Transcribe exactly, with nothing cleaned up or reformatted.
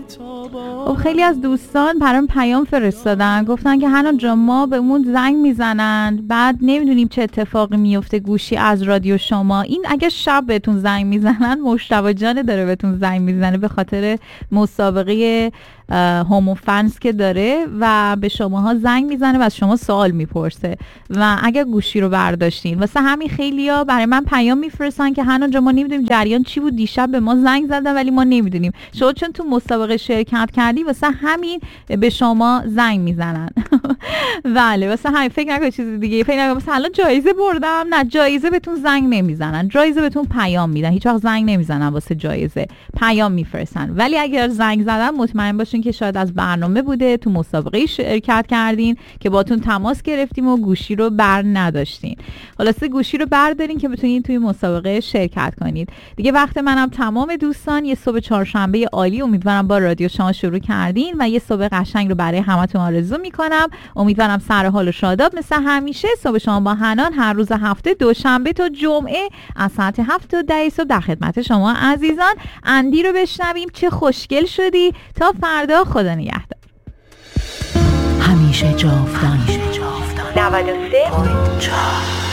خب خیلی از دوستان برام پیام فرستادن، گفتن که حنا جان ما بهمون زنگ میزنن بعد نمیدونیم چه اتفاقی میفته گوشی از رادیو شما. این اگه شب بهتون زنگ میزنن مجتبی جان داره بهتون زنگ میزنه به خاطر مسابقه هومو فنز که داره و به شماها زنگ میزنه و از شما سوال میپرسه و اگر گوشی رو برداشتین واسه همین خیلیا برای من پیام میفرستن که حنا جان ما نمیدونیم جریان چی بود، دیشب به ما زنگ زدن ولی ما نمیدونیم. شما چون تو مسابقه شرکت کردی واسه همین به شما زنگ میزنن. بله واسه همین فکر نکنید چیز دیگه، فکر نکنید مثلا الان جایزه بردم، نه جایزه بهتون زنگ نمیزنن، جایزه بهتون پیام میدن، هیچ وقت زنگ نمیزنن واسه جایزه، پیام میفرستن. ولی اگر زنگ زدن مطمئن باشین که شاید از برنامه بوده، تو مسابقه شرکت کردین که باتون تماس گرفتیم و گوشی رو بر نداشتین. خلاصه گوشی رو بردارین که بتونین توی مسابقه شرکت کنید. دیگه وقت منم تمام دوستان، یه صبح چهارشنبه عالی امیدوارم با رادیو شما شروع کردین و یه صبح قشنگ رو برای همتون آرزو میکنم. امیدوارم سر حال و شاداب مثل همیشه صبح شما با حنان هر روز هفته دوشنبه تا جمعه از ساعت هفت تا ده صبح در خدمت شما عزیزان. اندی رو بشنویم چه خوشگل شدی. تا فردا خدا نگهدار. همیشه جاودان نود و سه